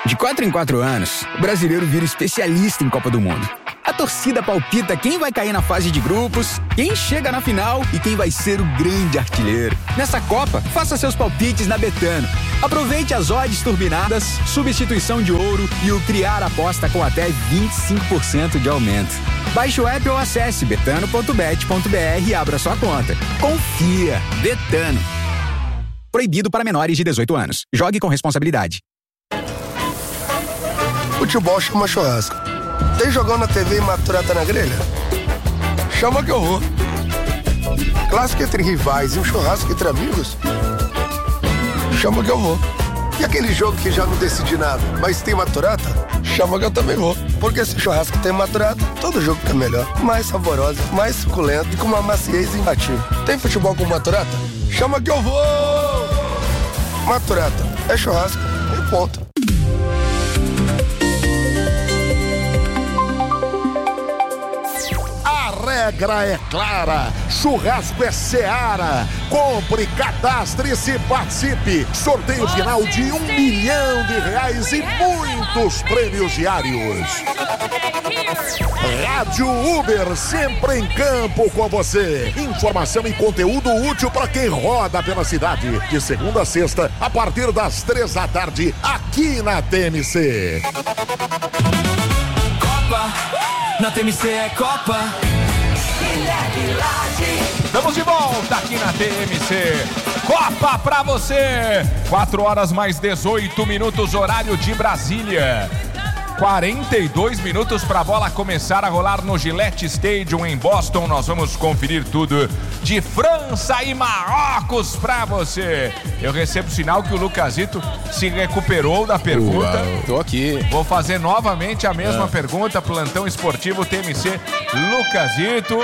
De 4 em 4 anos, o brasileiro vira especialista em Copa do Mundo. A torcida palpita quem vai cair na fase de grupos, quem chega na final e quem vai ser o grande artilheiro. Nessa Copa, faça seus palpites na Betano. Aproveite as odds turbinadas, substituição de ouro e o Criar Aposta com até 25% de aumento. Baixe o app ou acesse betano.bet.br e abra sua conta. Confia! Betano. Proibido para menores de 18 anos. Jogue com responsabilidade. Futebol chama churrasco. Tem jogão na TV e maturata na grelha? Chama que eu vou. Clássico entre rivais e um churrasco entre amigos? Chama que eu vou. E aquele jogo que já não decidi nada, mas tem maturata? Chama que eu também vou. Porque se churrasco tem maturata, todo jogo fica melhor. Mais saboroso, mais suculento e com uma maciez imbatível. Tem futebol com maturata? Chama que eu vou! Maturata é churrasco e ponto. A regra é clara, churrasco é Seara. Compre, cadastre-se e participe. Sorteio final de R$1 milhão e muitos prêmios diários. Rádio Uber, sempre em campo com você. Informação e conteúdo útil para quem roda pela cidade. De segunda a sexta, a partir das 3 da tarde, aqui na TMC. Copa, na TMC é Copa. Estamos de volta aqui na TMC. Copa pra você. 4 horas mais 18 minutos, horário de Brasília. 42 minutos para a bola começar a rolar no Gillette Stadium em Boston. Nós vamos conferir tudo de França e Marrocos para você. Eu recebo sinal que o Lucasito se recuperou da pergunta. Tô aqui. Vou fazer novamente a mesma pergunta. Plantão esportivo TMC. Lucasito.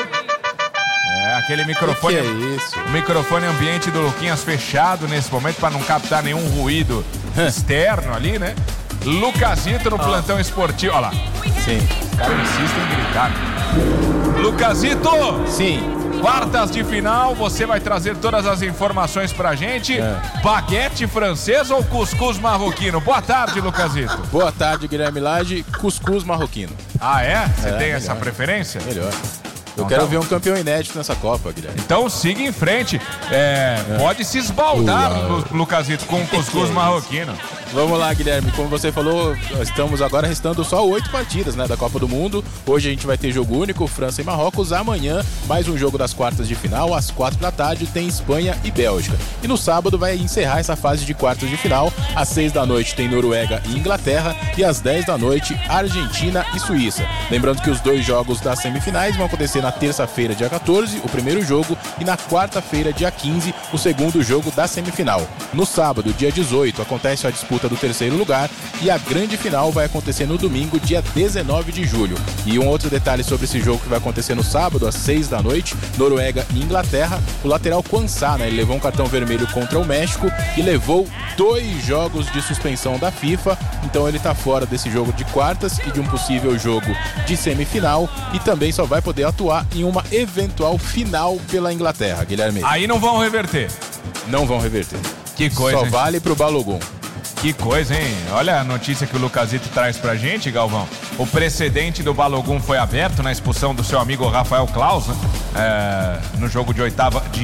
Aquele microfone. Que é isso? O microfone ambiente do Luquinhas fechado nesse momento para não captar nenhum ruído externo ali, né? Lucasito no plantão esportivo. Olha lá. Sim. Os caras insistem em gritar. Lucasito! Sim. Quartas de final, você vai trazer todas as informações pra gente. Baguete francês ou cuscuz marroquino? Boa tarde, Lucasito. Boa tarde, Guilherme Lage. Cuscuz marroquino. Ah, é? Você tem melhor. essa preferência? Melhor. Eu Então quero tá ver um campeão inédito nessa Copa, Guilherme. Então siga em frente. Pode se esbaldar, Lucasito, com cuscuz marroquino. Vamos lá, Guilherme. Como você falou, estamos agora restando só 8 partidas, né, da Copa do Mundo. Hoje a gente vai ter jogo único, França e Marrocos. Amanhã, mais um jogo das quartas de final. Às 4 da tarde tem Espanha e Bélgica. E no sábado vai encerrar essa fase de quartas de final. Às 6 da noite tem Noruega e Inglaterra. E às 10 da noite, Argentina e Suíça. Lembrando que os 2 jogos das semifinais vão acontecer na terça-feira, dia 14, o primeiro jogo. E na quarta-feira, dia 15, o segundo jogo da semifinal. No sábado, dia 18, acontece a disputa do terceiro lugar e a grande final vai acontecer no domingo, dia 19 de julho. E um outro detalhe sobre esse jogo que vai acontecer no sábado, às 6 da noite, Noruega e Inglaterra, o lateral Quansah, né, ele levou um cartão vermelho contra o México e levou 2 jogos de suspensão da FIFA, então ele tá fora desse jogo de quartas e de um possível jogo de semifinal e também só vai poder atuar em uma eventual final pela Inglaterra, Guilherme. Aí não vão reverter. Não vão reverter. Que coisa, só hein? vale pro Balogun. Que coisa, hein? Olha a notícia que o Lucasito traz pra gente, Galvão. O precedente do Balogun foi aberto na expulsão do seu amigo Rafael Claus, né? No jogo de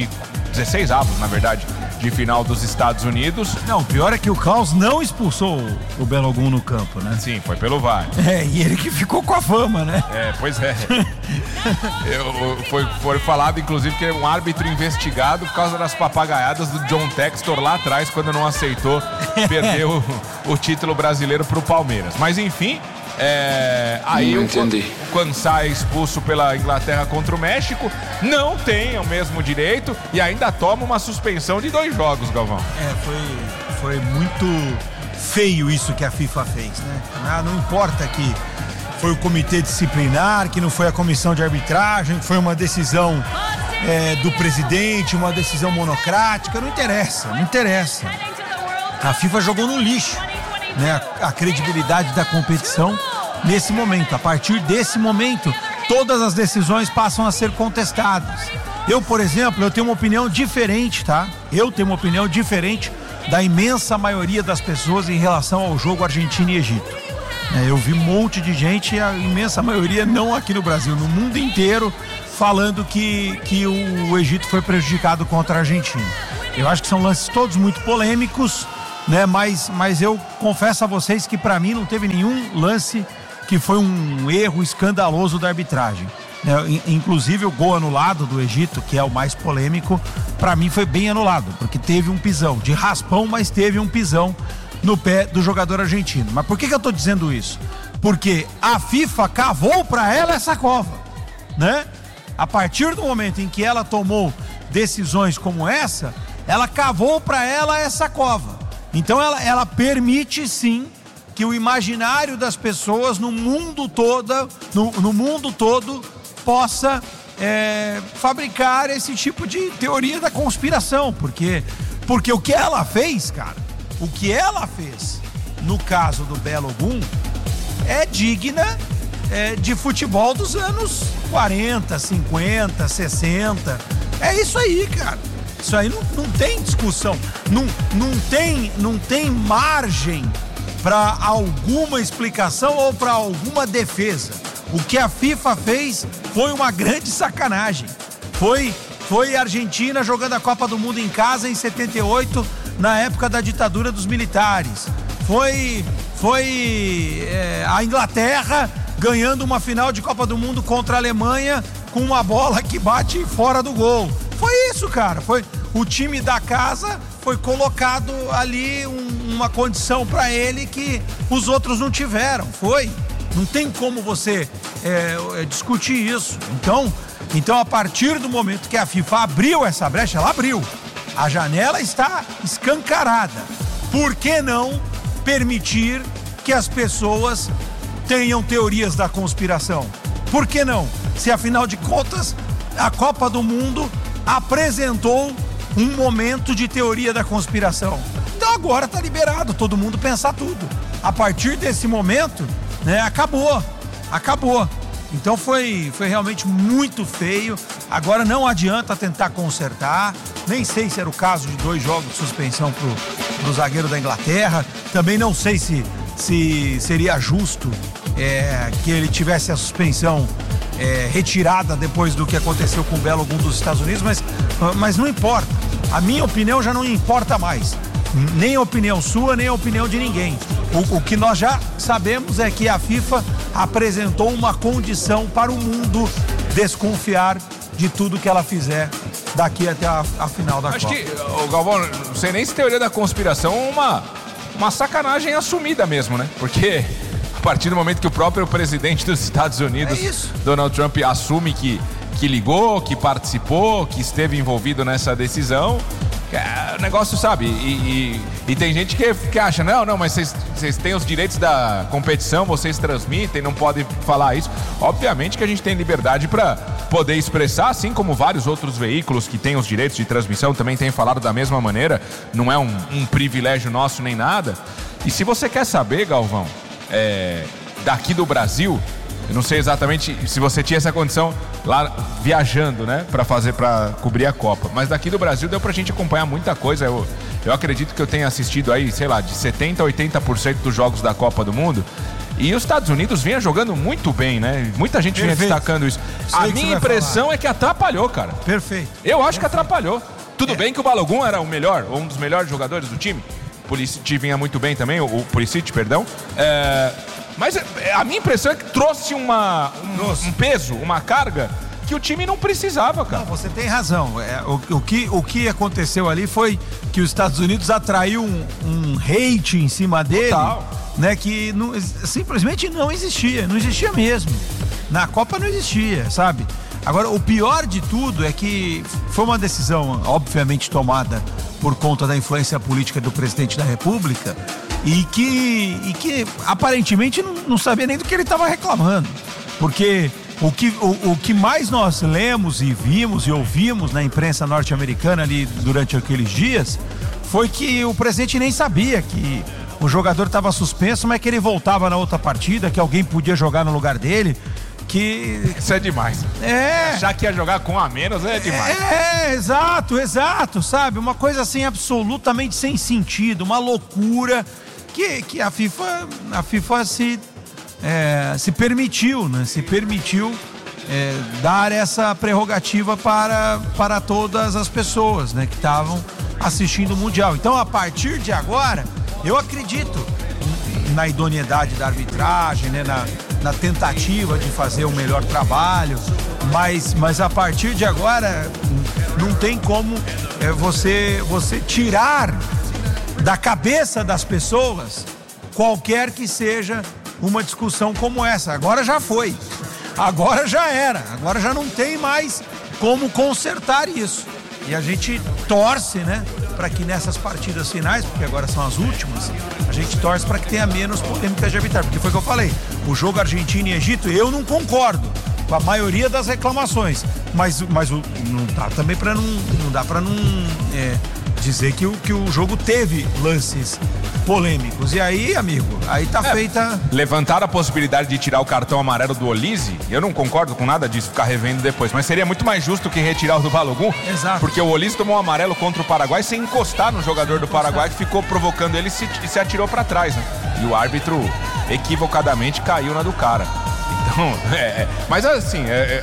16 avos, na verdade, de final dos Estados Unidos. Não, o pior é que o Klaus não expulsou o Balogun no campo, né? Sim, foi pelo VAR. E ele que ficou com a fama, né? Pois é. Foi falado, inclusive, que é um árbitro investigado por causa das papagaiadas do John Textor lá atrás, quando não aceitou perder o título brasileiro pro Palmeiras. Mas, enfim... Aí o Quansah é expulso pela Inglaterra contra o México, não tem o mesmo direito e ainda toma uma suspensão de 2 jogos, Galvão. Foi muito feio isso que a FIFA fez, né? Não importa que foi o comitê disciplinar, que não foi a comissão de arbitragem, que foi uma decisão do presidente, uma decisão monocrática, não interessa. A FIFA jogou no lixo, né, a credibilidade da competição nesse momento. A partir desse momento, todas as decisões passam a ser contestadas. Eu, por exemplo, eu tenho uma opinião diferente, tá? Eu tenho uma opinião diferente da imensa maioria das pessoas em relação ao jogo Argentina e Egito. Eu vi um monte de gente, a imensa maioria não aqui no Brasil, no mundo inteiro, falando que o Egito foi prejudicado contra a Argentina. Eu acho que são lances todos muito polêmicos, né? Mas eu confesso a vocês que para mim não teve nenhum lance que foi um erro escandaloso da arbitragem. Inclusive o gol anulado do Egito, que é o mais polêmico, para mim foi bem anulado, porque teve um pisão, de raspão, mas teve um pisão no pé do jogador argentino. Mas por que eu tô dizendo isso? Porque a FIFA cavou para ela essa cova, né? A partir do momento em que ela tomou decisões como essa, ela cavou para ela essa cova. Então ela permite sim que o imaginário das pessoas no mundo todo, no mundo todo possa fabricar esse tipo de teoria da conspiração, porque o que ela fez, cara, o que ela fez no caso do Balogun é digna de futebol dos anos 40, 50, 60. É isso aí, cara. Isso aí não tem discussão, não tem margem para alguma explicação ou para alguma defesa. O que a FIFA fez foi uma grande sacanagem. Foi a Argentina jogando a Copa do Mundo em casa em 78, na época da ditadura dos militares. Foi a Inglaterra ganhando uma final de Copa do Mundo contra a Alemanha com uma bola que bate fora do gol. Foi isso, cara. Foi o time da casa, foi colocado ali uma condição para ele que os outros não tiveram. Não tem como você discutir isso. Então, a partir do momento que a FIFA abriu essa brecha, ela abriu. A janela está escancarada. Por que não permitir que as pessoas tenham teorias da conspiração? Por que não? Se afinal de contas, a Copa do Mundo apresentou um momento de teoria da conspiração. Então agora está liberado todo mundo pensar tudo. A partir desse momento, né, acabou. Então foi realmente muito feio. Agora não adianta tentar consertar. Nem sei se era o caso de 2 jogos de suspensão pro zagueiro da Inglaterra. Também não sei se seria justo que ele tivesse a suspensão retirada depois do que aconteceu com o Balogun dos Estados Unidos, mas não importa. A minha opinião já não importa mais. Nem a opinião sua, nem a opinião de ninguém. O que nós já sabemos é que a FIFA apresentou uma condição para o mundo desconfiar de tudo que ela fizer daqui até a final da Copa. Acho que, Galvão, não sei nem se teoria da conspiração é uma sacanagem assumida mesmo, né? Porque a partir do momento que o próprio presidente dos Estados Unidos, Donald Trump, assume que ligou, que participou, que esteve envolvido nessa decisão, o negócio, sabe, e tem gente que acha, não, mas vocês têm os direitos da competição, vocês transmitem, não podem falar isso. Obviamente que a gente tem liberdade para poder expressar, assim como vários outros veículos que têm os direitos de transmissão também têm falado da mesma maneira, não é um privilégio nosso nem nada. E se você quer saber, Galvão, daqui do Brasil, eu não sei exatamente se você tinha essa condição lá viajando, né, para cobrir a Copa, mas daqui do Brasil deu pra gente acompanhar muita coisa. Eu acredito que eu tenha assistido aí, sei lá, de 70% a 80% dos jogos da Copa do Mundo. E os Estados Unidos vinha jogando muito bem, né? Muita gente vinha destacando isso. A minha impressão é que atrapalhou, cara. Perfeito. Eu acho que atrapalhou. Tudo bem que o Balogun era o melhor, ou um dos melhores jogadores do time. O Pulisic vinha muito bem também, o Pulisic, perdão. Mas a minha impressão é que trouxe um peso, uma carga que o time não precisava, cara. Não, você tem razão. O que aconteceu ali foi que os Estados Unidos atraiu um hate em cima dele, né, que simplesmente não existia mesmo. Na Copa não existia, sabe? Agora, o pior de tudo é que foi uma decisão, obviamente, tomada por conta da influência política do presidente da República e que aparentemente não sabia nem do que ele estava reclamando. Porque o que mais nós lemos e vimos e ouvimos na imprensa norte-americana ali durante aqueles dias foi que o presidente nem sabia que o jogador estava suspenso, mas que ele voltava na outra partida, que alguém podia jogar no lugar dele. Isso é demais. Achar que ia jogar com a menos é demais. Exato, sabe? Uma coisa assim absolutamente sem sentido, uma loucura que a FIFA se permitiu, né? Se permitiu dar essa prerrogativa para todas as pessoas, né, que estavam assistindo o Mundial. Então, a partir de agora, eu acredito na idoneidade da arbitragem, né, na tentativa de fazer um melhor trabalho, mas a partir de agora não tem como você tirar da cabeça das pessoas qualquer que seja uma discussão como essa. Agora já foi, agora já era, agora já não tem mais como consertar isso. E a gente torce, né, para que nessas partidas finais, porque agora são as últimas, a gente torce para que tenha menos polêmica de arbitragem. Porque foi o que eu falei, o jogo Argentina e Egito, eu não concordo com a maioria das reclamações, mas não dá também para não dá para não dizer que o jogo teve lances polêmicos. E aí, amigo, aí tá feita... Levantar a possibilidade de tirar o cartão amarelo do Olise, eu não concordo com nada disso, ficar revendo depois, mas seria muito mais justo que retirar o do Balogun. Exato. Porque o Olise tomou um amarelo contra o Paraguai sem encostar no jogador do Paraguai, que ficou provocando ele e se atirou pra trás, né? E o árbitro equivocadamente caiu na do cara. Então, mas assim,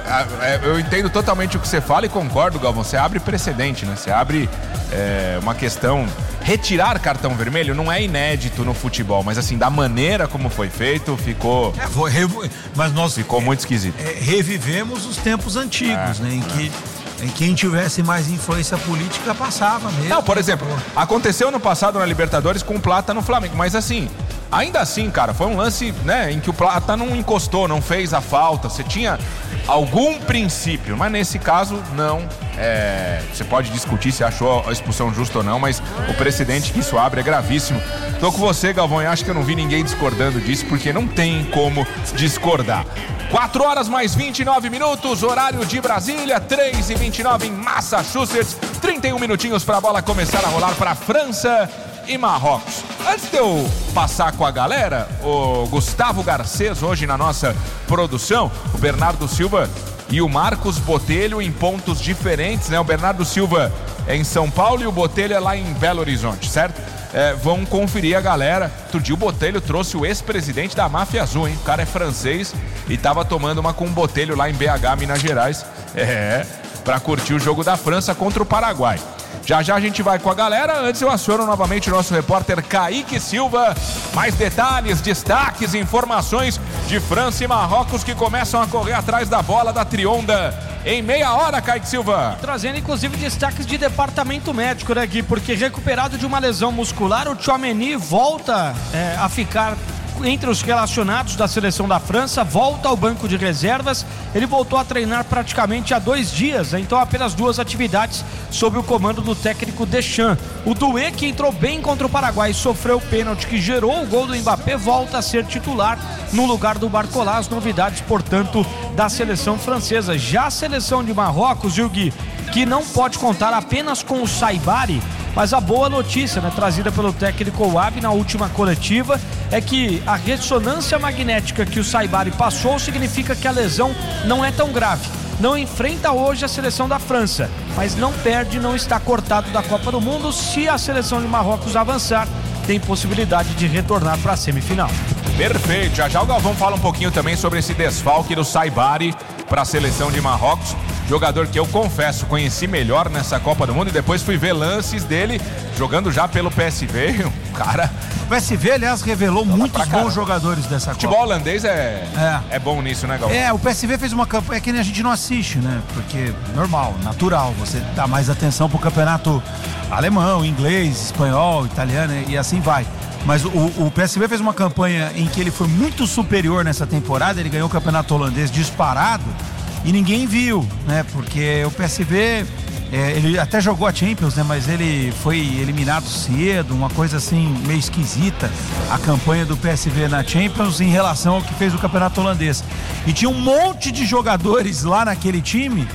eu entendo totalmente o que você fala e concordo, Galvão. Você abre precedente, né? Você abre uma questão. Retirar cartão vermelho não é inédito no futebol, mas assim, da maneira como foi feito, ficou. Mas nós ficou muito esquisito. Revivemos os tempos antigos, né? Em quem tivesse mais influência política passava mesmo. Não, por exemplo, aconteceu no passado na Libertadores com o Plata no Flamengo, mas assim, ainda assim, cara, foi um lance, né, em que o Plata não encostou, não fez a falta, você tinha algum princípio, mas nesse caso, não. Você pode discutir se achou a expulsão justa ou não, mas o precedente que isso abre é gravíssimo. Tô com você, Galvão, e acho que eu não vi ninguém discordando disso, porque não tem como discordar. 4 horas mais 29 minutos, horário de Brasília, 3h29 em Massachusetts, 31 minutinhos para a bola começar a rolar para França e Marrocos. Antes de eu passar com a galera, o Gustavo Garcês hoje na nossa produção, o Bernardo Silva e o Marcos Botelho em pontos diferentes, né? O Bernardo Silva é em São Paulo e o Botelho é lá em Belo Horizonte, certo? Vão conferir a galera. Outro dia o Botelho trouxe o ex-presidente da Máfia Azul, hein? O cara é francês e tava tomando uma com o Botelho lá em BH, Minas Gerais, pra curtir o jogo da França contra o Paraguai. Já a gente vai com a galera. Antes eu aciono novamente o nosso repórter Kaique Silva. Mais detalhes, destaques, informações de França e Marrocos que começam a correr atrás da bola da Trionda em meia hora, Kaique Silva. Trazendo inclusive destaques de departamento médico, né, Gui? Porque recuperado de uma lesão muscular, o Tchouaméni volta a ficar entre os relacionados da seleção da França, volta ao banco de reservas. Ele voltou a treinar praticamente há 2 dias, né? Então apenas 2 atividades sob o comando do técnico Deschamps. O Doué, que entrou bem contra o Paraguai e sofreu o pênalti que gerou o gol do Mbappé, volta a ser titular no lugar do Barcola. As novidades, portanto, da seleção francesa. Já a seleção de Marrocos, Gui, que não pode contar apenas com o Saibari, mas a boa notícia, né, trazida pelo técnico Wahbi na última coletiva, é que a ressonância magnética que o Saibari passou significa que a lesão não é tão grave. Não enfrenta hoje a seleção da França, mas não perde, não está cortado da Copa do Mundo. Se a seleção de Marrocos avançar, tem possibilidade de retornar para a semifinal. Perfeito, já o Galvão fala um pouquinho também sobre esse desfalque do Saibari para a seleção de Marrocos. Jogador que eu confesso, conheci melhor nessa Copa do Mundo e depois fui ver lances dele jogando já pelo PSV. O cara... O PSV, aliás, revelou muitos bons jogadores dessa Copa. Futebol holandês é bom nisso, né, Galvão? O PSV fez uma campanha que a gente não assiste, né? Porque normal, natural, você dá mais atenção pro campeonato alemão, inglês, espanhol, italiano e assim vai. Mas o PSV fez uma campanha em que ele foi muito superior nessa temporada, ele ganhou o campeonato holandês disparado e ninguém viu, né? Porque o PSV, ele até jogou a Champions, né? Mas ele foi eliminado cedo, uma coisa assim meio esquisita, a campanha do PSV na Champions em relação ao que fez o campeonato holandês. E tinha um monte de jogadores lá naquele time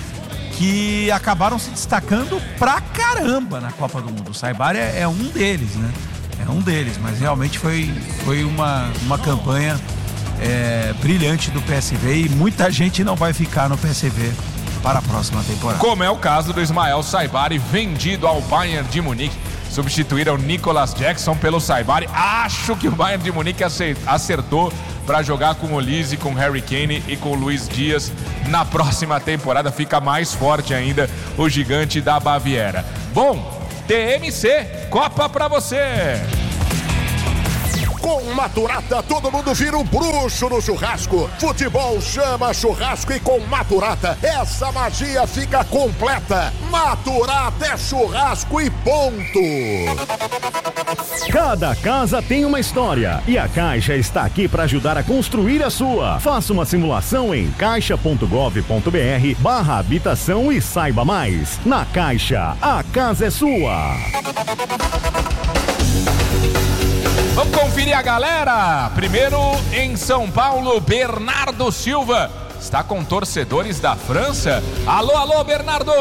que acabaram se destacando pra caramba na Copa do Mundo. O Saibari é um deles, né? É um deles, mas realmente foi uma campanha brilhante do PSV e muita gente não vai ficar no PSV para a próxima temporada. Como é o caso do Ismael Saibari, vendido ao Bayern de Munique. Substituíram Nicolas Jackson pelo Saibari. Acho que o Bayern de Munique acertou para jogar com o Olise, com o Harry Kane e com o Luiz Dias na próxima temporada. Fica mais forte ainda o gigante da Baviera. Bom, TMC, Copa pra você! Com Maturata, todo mundo vira um bruxo no churrasco. Futebol chama churrasco e com Maturata, essa magia fica completa. Maturata é churrasco e ponto. Cada casa tem uma história e a Caixa está aqui para ajudar a construir a sua. Faça uma simulação em caixa.gov.br/habitação e saiba mais. Na Caixa, a casa é sua. Vamos conferir a galera. Primeiro, em São Paulo, Bernardo Silva está com torcedores da França. Alô, alô, Bernardo!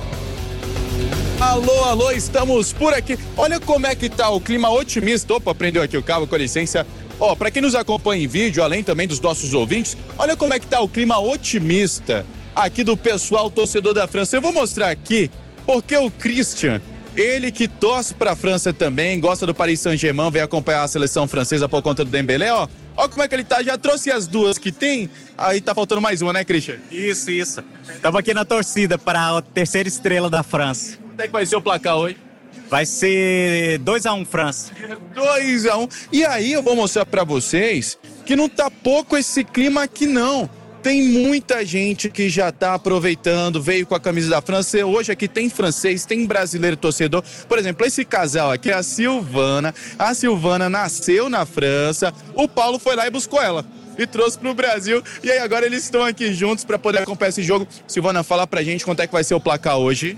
Alô, alô, estamos por aqui. Olha como é que tá o clima otimista. Opa, prendeu aqui o cabo, com licença. Ó, pra quem nos acompanha em vídeo, além também dos nossos ouvintes, olha como é que tá o clima otimista aqui do pessoal torcedor da França. Eu vou mostrar aqui, porque o Christian, ele que torce pra França também, gosta do Paris Saint-Germain, veio acompanhar a seleção francesa por conta do Dembélé, ó. Ó como é que ele tá, já trouxe as duas que tem, aí tá faltando mais uma, né, Christian? Isso. Estamos aqui na torcida para a terceira estrela da França. Quanto é que vai ser o placar hoje? Vai ser 2-1 França. 2-1. E aí eu vou mostrar pra vocês que não tá pouco esse clima aqui não. Tem muita gente que já tá aproveitando, veio com a camisa da França. Hoje aqui tem francês, tem brasileiro torcedor. Por exemplo, esse casal aqui é a Silvana. A Silvana nasceu na França. O Paulo foi lá e buscou ela e trouxe pro Brasil. E aí agora eles estão aqui juntos para poder acompanhar esse jogo. Silvana, fala pra gente quanto é que vai ser o placar hoje.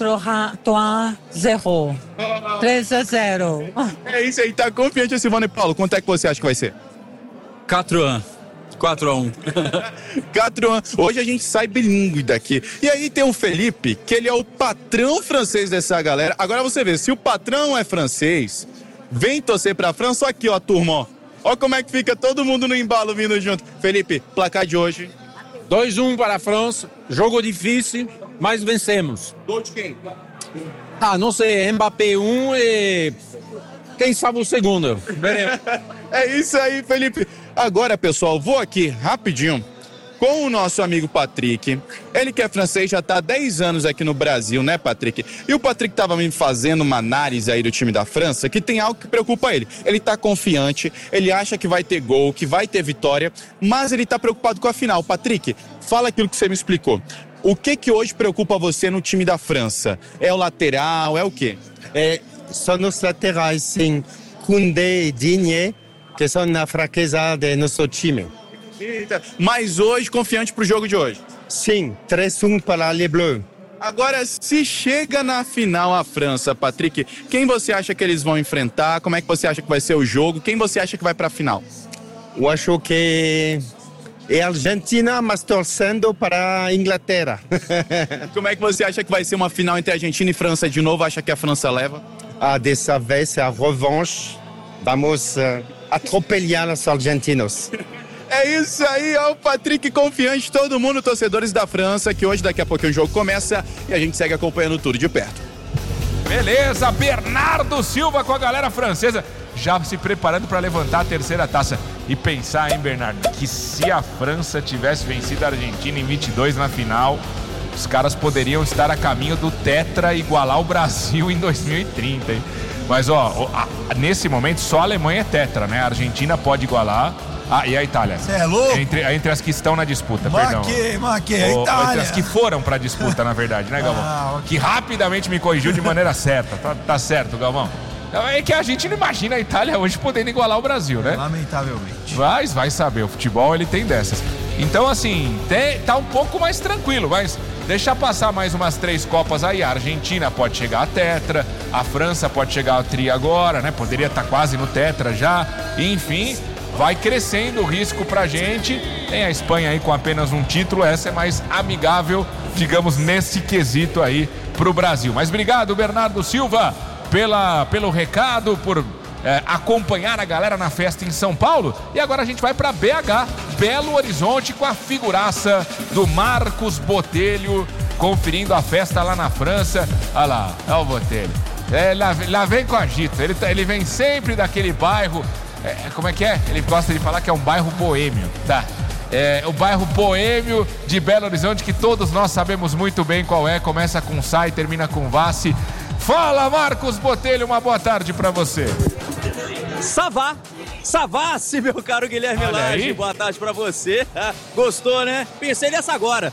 3-0. 3-0. É isso aí, tá confiante a Silvana. E Paulo, quanto é que você acha que vai ser? 4-1. 4-1. 4-1. Hoje a gente sai bilíngue daqui. E aí tem o Felipe, que ele é o patrão francês dessa galera. Agora você vê, se o patrão é francês, vem torcer pra França. Ó aqui, ó, turma, ó. Ó como é que fica todo mundo no embalo vindo junto. Felipe, placar de hoje. 2-1 para a França. Jogo difícil, mas vencemos. Gol de quem? Não sei, Mbappé 1 e quem sabe o segundo. Veremos. É isso aí, Felipe. Agora, pessoal, vou aqui rapidinho com o nosso amigo Patrick. Ele que é francês, já está há 10 anos aqui no Brasil, né, Patrick? E o Patrick estava me fazendo uma análise aí do time da França, que tem algo que preocupa ele. Ele está confiante, ele acha que vai ter gol, que vai ter vitória, mas ele está preocupado com a final. Patrick, fala aquilo que você me explicou. O que hoje preocupa você no time da França? É o lateral, é o quê? São os laterais, sim. Koundé e Digne, que são na fraqueza do nosso time. Eita. Mas hoje, confiante pro jogo de hoje? Sim, 3-1 para Les Bleus. Agora, se chega na final a França, Patrick, quem você acha que eles vão enfrentar? Como é que você acha que vai ser o jogo? Quem você acha que vai pra final? Eu acho que é a Argentina, mas torcendo para a Inglaterra. Como é que você acha que vai ser uma final entre Argentina e França de novo? Acha que a França leva? Dessa vez é a revanche. Vamos atropellar os argentinos. É isso aí, ó, o Patrick confiante, todo mundo, torcedores da França, que hoje, daqui a pouquinho o jogo começa e a gente segue acompanhando tudo de perto. Beleza, Bernardo Silva com a galera francesa, já se preparando para levantar a terceira taça. E pensar, hein, Bernardo, que se a França tivesse vencido a Argentina em 22 na final, os caras poderiam estar a caminho do tetra e igualar o Brasil em 2030, hein? Mas, nesse momento só a Alemanha é tetra, né? A Argentina pode igualar. E a Itália? Você é louco? Entre as que estão na disputa, perdão. A Itália. Entre as que foram pra disputa, na verdade, né, Galvão? Okay. Que rapidamente me corrigiu de maneira certa. Tá certo, Galvão. É que a gente não imagina a Itália hoje podendo igualar o Brasil, né? Lamentavelmente. Mas vai saber, o futebol ele tem dessas. Então, assim, tá um pouco mais tranquilo, mas deixa passar mais umas 3 Copas aí. A Argentina pode chegar a tetra, a França pode chegar ao tri agora, né? Poderia estar quase no tetra já. Enfim, vai crescendo o risco pra gente. Tem a Espanha aí com apenas um título, essa é mais amigável, digamos, nesse quesito aí pro Brasil. Mas obrigado, Bernardo Silva, pelo recado, por acompanhar a galera na festa em São Paulo. E agora a gente vai para BH, Belo Horizonte, com a figuraça do Marcos Botelho, conferindo a festa lá na França. Olha lá, olha o Botelho. Lá vem com agito. Ele vem sempre daquele bairro. Como é que é? Ele gosta de falar que é um bairro boêmio, tá? O bairro boêmio de Belo Horizonte, que todos nós sabemos muito bem qual é. Começa com Sá e termina com Vassi. Fala, Marcos Botelho, uma boa tarde pra você. Savassi, meu caro Guilherme Lage, boa tarde pra você. Gostou, né? Pensei nessa agora.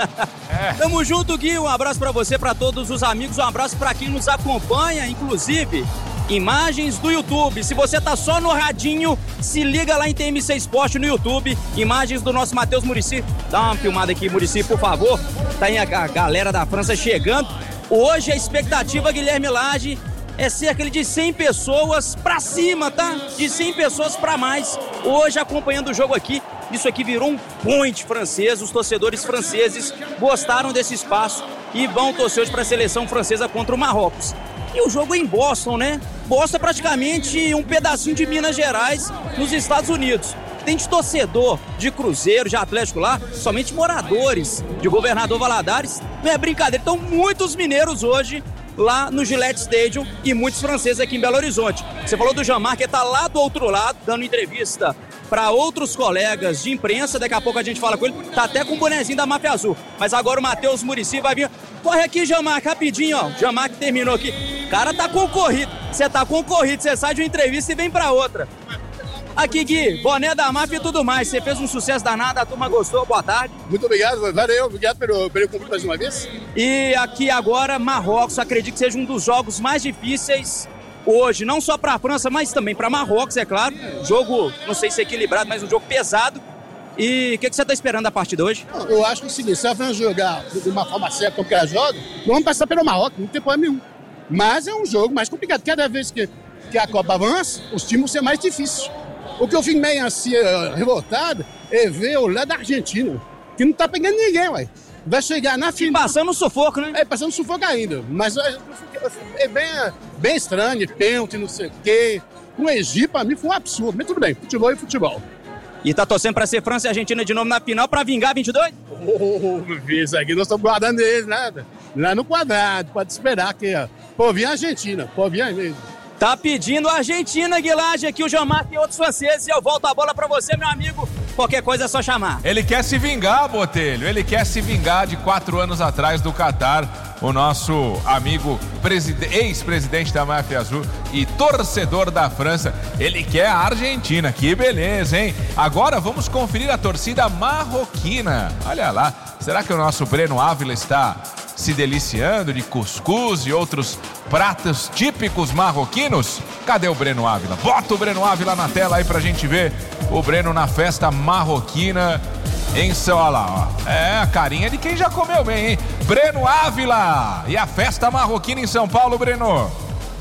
Tamo junto, Gui, um abraço pra você, pra todos os amigos, um abraço pra quem nos acompanha, inclusive imagens do YouTube. Se você tá só no radinho, se liga lá em TMC Esporte no YouTube, imagens do nosso Matheus Muricy. Dá uma filmada aqui, Muricy, por favor. Tá aí a galera da França chegando. Hoje a expectativa, Guilherme Lage, é cerca de 100 pessoas pra cima, tá? De 100 pessoas pra mais. Hoje acompanhando o jogo aqui. Isso aqui virou um point francês. Os torcedores franceses gostaram desse espaço e vão torcer hoje pra seleção francesa contra o Marrocos. E o jogo é em Boston, né? Boston é praticamente um pedacinho de Minas Gerais nos Estados Unidos. Tem de torcedor, de Cruzeiro, de Atlético lá, somente moradores de Governador Valadares. Não é brincadeira, então muitos mineiros hoje lá no Gillette Stadium e muitos franceses aqui em Belo Horizonte. Você falou do Jamar, que tá lá do outro lado, dando entrevista para outros colegas de imprensa. Daqui a pouco a gente fala com ele, tá até com o bonezinho da Máfia Azul. Mas agora o Matheus Muricy vai vir. Corre aqui, Jamar, rapidinho, ó. Jamar que terminou aqui. O cara tá concorrido. Você tá concorrido, você sai de uma entrevista e vem para outra. Aqui, Gui, boné da Máfia e tudo mais. Você fez um sucesso danado, a turma gostou, boa tarde. Muito obrigado, valeu, obrigado pelo convite mais uma vez. E aqui agora, Marrocos, acredito que seja um dos jogos mais difíceis hoje, não só para a França, mas também para Marrocos, é claro. Jogo, não sei se é equilibrado, mas um jogo pesado. E o que você está esperando da partida hoje? Eu acho que é o seguinte, se a França jogar de uma forma certa como que ela joga, não vamos passar pelo Marrocos, não tem problema nenhum. Mas é um jogo mais complicado. Cada vez que a Copa avança, os times vão ser mais difíceis. O que eu fico meio assim, revoltado, é ver o lado da Argentina, que não tá pegando ninguém, ué. Vai chegar na final. Passando sufoco, né? Passando sufoco ainda. Mas é bem estranho, pênalti, não sei o quê. O Egito, pra mim, foi um absurdo. Mas tudo bem, futebol é futebol. E tá torcendo pra ser França e Argentina de novo na final pra vingar 22? Isso aqui nós estamos guardando eles, nada. Lá no quadrado, pode esperar aqui, ó. Pô, vir a Argentina, pô, vir mesmo. Tá pedindo a Argentina, Guilherme, aqui o Jamar e outros franceses. E eu volto a bola pra você, meu amigo. Qualquer coisa é só chamar. Ele quer se vingar, Botelho. Ele quer se vingar de 4 anos atrás do Catar. O nosso amigo ex-presidente da Máfia Azul e torcedor da França. Ele quer a Argentina. Que beleza, hein? Agora vamos conferir a torcida marroquina. Olha lá. Será que o nosso Breno Ávila está se deliciando de cuscuz e outros pratos típicos marroquinos? Cadê o Breno Ávila? Bota o Breno Ávila na tela aí pra gente ver o Breno na festa marroquina em São Paulo. Ó. É a carinha de quem já comeu bem, hein? Breno Ávila e a festa marroquina em São Paulo, Breno.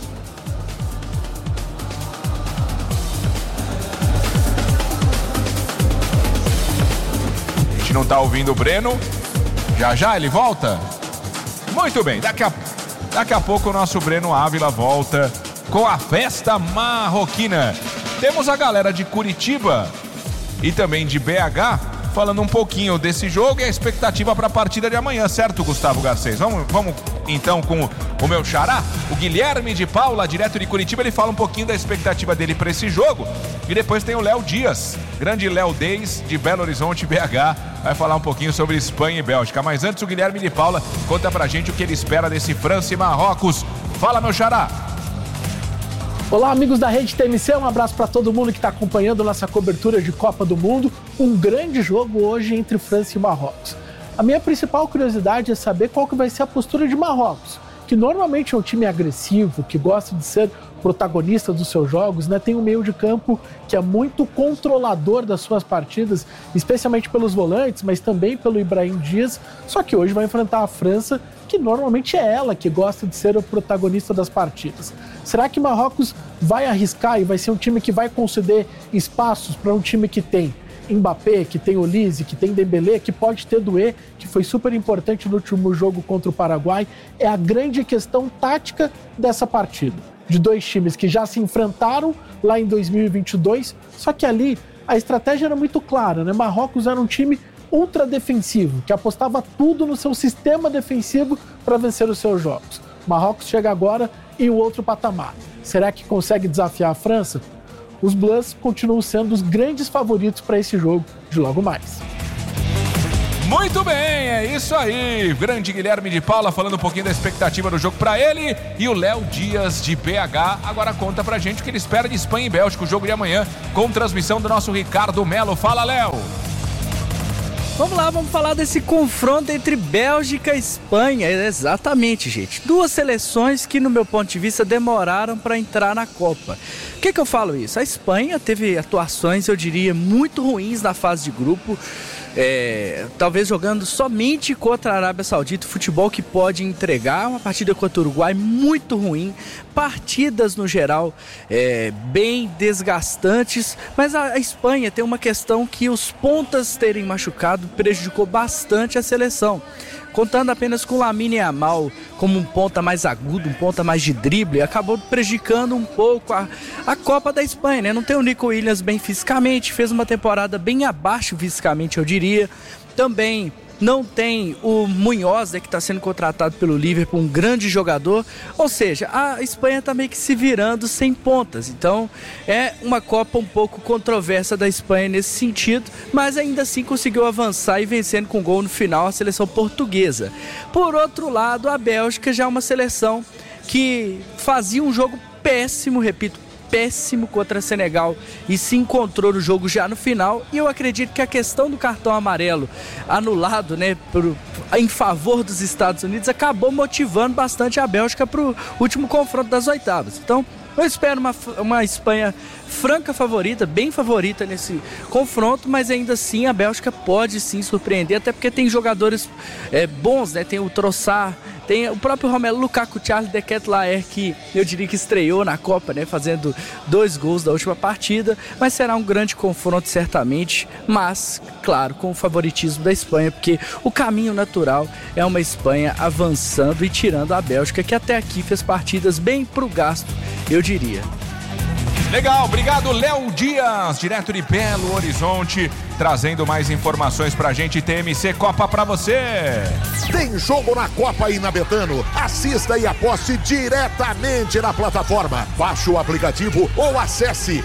A gente não tá ouvindo o Breno. Já ele volta? Muito bem, daqui a pouco o nosso Breno Ávila volta com a festa marroquina. Temos a galera de Curitiba e também de BH falando um pouquinho desse jogo e a expectativa para a partida de amanhã, certo, Gustavo Garcês? Vamos então com o meu xará, o Guilherme de Paula, direto de Curitiba. Ele fala um pouquinho da expectativa dele para esse jogo. E depois tem o Léo Dias, grande Léo Deis, de Belo Horizonte, BH, vai falar um pouquinho sobre Espanha e Bélgica. Mas antes o Guilherme de Paula conta pra gente o que ele espera desse França e Marrocos. Fala, meu xará! Olá, amigos da Rede TMC, um abraço para todo mundo que está acompanhando nossa cobertura de Copa do Mundo. Um grande jogo hoje entre França e Marrocos. A minha principal curiosidade é saber qual que vai ser a postura de Marrocos, que normalmente é um time agressivo, que gosta de ser protagonista dos seus jogos, né? Tem um meio de campo que é muito controlador das suas partidas, especialmente pelos volantes, mas também pelo Ibrahim Dias, só que hoje vai enfrentar a França, que normalmente é ela que gosta de ser o protagonista das partidas. Será que Marrocos vai arriscar e vai ser um time que vai conceder espaços para um time que tem Mbappé, que tem Olise, que tem Dembélé, que pode ter Doué, que foi super importante no último jogo contra o Paraguai? É a grande questão tática dessa partida. de dois times que já se enfrentaram lá em 2022, só que ali a estratégia era muito clara, né? Marrocos era um time ultra defensivo, que apostava tudo no seu sistema defensivo para vencer os seus jogos. Marrocos chega agora em um outro patamar. Será que consegue desafiar a França? Os Blues continuam sendo os grandes favoritos para esse jogo de logo mais. Muito bem, é isso aí. Grande Guilherme de Paula falando um pouquinho da expectativa do jogo para ele. E o Léo Dias de BH agora conta pra gente o que ele espera de Espanha e Bélgica, o jogo de amanhã, com transmissão do nosso Ricardo Melo. Fala, Léo! Vamos lá, vamos falar desse confronto entre Bélgica e Espanha. Exatamente, gente. Duas seleções que, no meu ponto de vista, demoraram para entrar na Copa. Por que eu falo isso? A Espanha teve atuações, eu diria, muito ruins na fase de grupo. Talvez jogando somente contra a Arábia Saudita, futebol que pode entregar. Uma partida contra o Uruguai muito ruim, partidas no geral bem desgastantes, mas a Espanha tem uma questão que os pontas terem machucado prejudicou bastante a seleção. Contando apenas com Lamine Yamal como um ponta mais agudo, um ponta mais de drible, acabou prejudicando um pouco a Copa da Espanha, né? Não tem o Nico Williams bem fisicamente, fez uma temporada bem abaixo fisicamente, eu diria. Também não tem o Munhoz, né, que está sendo contratado pelo Liverpool, um grande jogador. Ou seja, a Espanha está meio que se virando sem pontas. Então é uma Copa um pouco controversa da Espanha nesse sentido, mas ainda assim conseguiu avançar e vencendo com gol no final a seleção portuguesa. Por outro lado, a Bélgica já é uma seleção que fazia um jogo péssimo, repito, péssimo contra Senegal e se encontrou no jogo já no final, e eu acredito que a questão do cartão amarelo anulado, né, em favor dos Estados Unidos acabou motivando bastante a Bélgica para o último confronto das oitavas. Então eu espero uma Espanha franca favorita, bem favorita nesse confronto, mas ainda assim a Bélgica pode sim surpreender, até porque tem jogadores bons, né? Tem o Trossard, tem o próprio Romelu Lukaku, Charles de Ketelaere, que eu diria que estreou na Copa, né? Fazendo 2 gols da última partida, mas será um grande confronto certamente, mas, claro, com o favoritismo da Espanha, porque o caminho natural é uma Espanha avançando e tirando a Bélgica, que até aqui fez partidas bem pro gasto, eu diria. Legal, obrigado Léo Dias, direto de Belo Horizonte, trazendo mais informações pra gente. TMC Copa pra você. Tem jogo na Copa aí na Betano. Assista e aposte diretamente na plataforma. Baixe o aplicativo ou acesse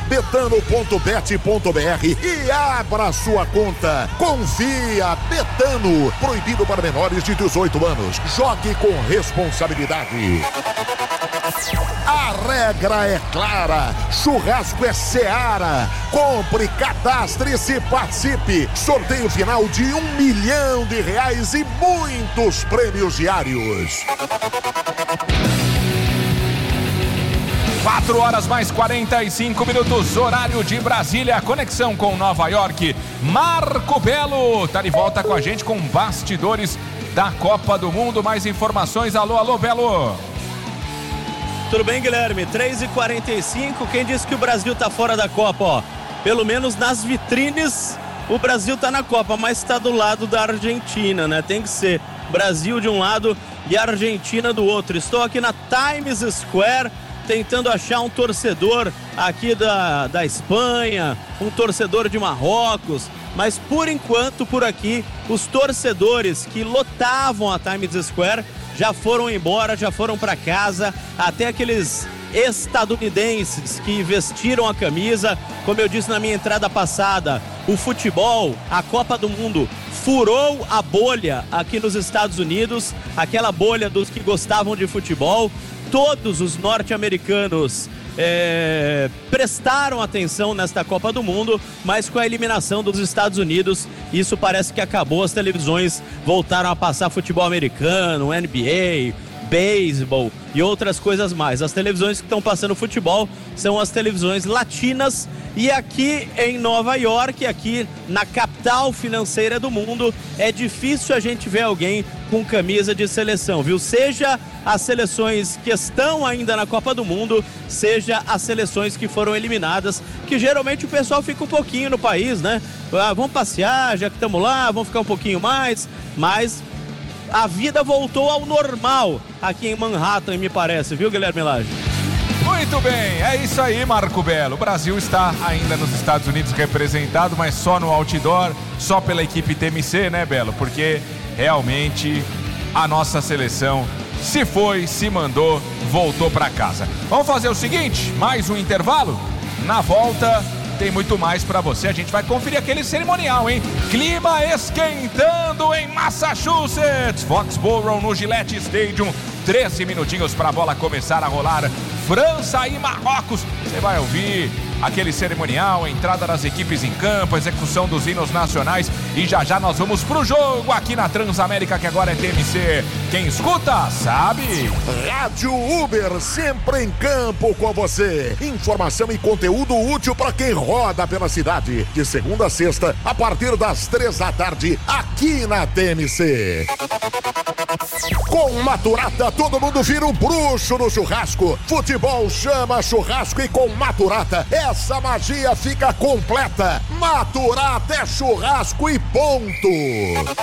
betano.bet.br e abra sua conta. Confia, Betano. Proibido para menores de 18 anos. Jogue com responsabilidade. A regra é clara. Churrasco é Seara. Compre, cadastre-se, participe. Sorteio final de R$1 milhão e muitos prêmios diários. 4 horas mais 45 minutos, horário de Brasília, conexão com Nova York. Marco Belo tá de volta com a gente com bastidores da Copa do Mundo. Mais informações, alô Belo. Tudo bem, Guilherme? 3h45, quem disse que o Brasil tá fora da Copa, ó? Pelo menos nas vitrines o Brasil tá na Copa, mas tá do lado da Argentina, né? Tem que ser Brasil de um lado e Argentina do outro. Estou aqui na Times Square tentando achar um torcedor aqui da Espanha, um torcedor de Marrocos, mas por enquanto por aqui os torcedores que lotavam a Times Square já foram embora, já foram para casa, até aqueles estadunidenses que vestiram a camisa. Como eu disse na minha entrada passada, o futebol, a Copa do Mundo, furou a bolha aqui nos Estados Unidos, aquela bolha dos que gostavam de futebol. Todos os norte-americanos prestaram atenção nesta Copa do Mundo, mas com a eliminação dos Estados Unidos, isso parece que acabou. As televisões voltaram a passar futebol americano, NBA, beisebol e outras coisas mais. As televisões que estão passando futebol são as televisões latinas, e aqui em Nova York, aqui na capital financeira do mundo, é difícil a gente ver alguém com camisa de seleção, viu? Seja as seleções que estão ainda na Copa do Mundo, seja as seleções que foram eliminadas, que geralmente o pessoal fica um pouquinho no país, né? Vamos passear, já que estamos lá, vamos ficar um pouquinho mais, mas a vida voltou ao normal aqui em Manhattan, me parece, viu, Guilherme Lage? Muito bem, é isso aí, Marco Belo. O Brasil está ainda nos Estados Unidos representado, mas só no outdoor, só pela equipe TMC, né, Belo? Porque realmente a nossa seleção se foi, se mandou, voltou para casa. Vamos fazer o seguinte, mais um intervalo? Na volta tem muito mais para você. A gente vai conferir aquele cerimonial, hein? Clima esquentando em Massachusetts, Foxborough no Gillette Stadium. 13 minutinhos para a bola começar a rolar. França e Marrocos. Você vai ouvir aquele cerimonial, a entrada das equipes em campo, a execução dos hinos nacionais. E já já nós vamos pro jogo aqui na Transamérica, que agora é TMC. Quem escuta, sabe. Rádio Uber, sempre em campo com você. Informação e conteúdo útil para quem roda pela cidade. De segunda a sexta, a partir das 3 da tarde, aqui na TMC. Com Maturata, todo mundo vira um bruxo no churrasco. Futebol chama churrasco e com Maturata, essa magia fica completa. Maturata é churrasco e ponto.